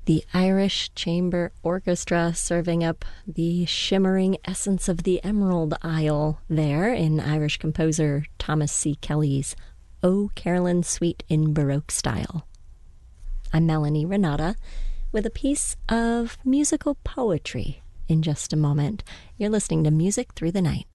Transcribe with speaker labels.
Speaker 1: The Irish Chamber Orchestra serving up the shimmering essence of the Emerald Isle there in Irish composer Thomas C. Kelly's O Carolyn Suite in Baroque style. I'm Melanie Renata with a piece of musical poetry in just a moment. You're listening to Music Through the Night.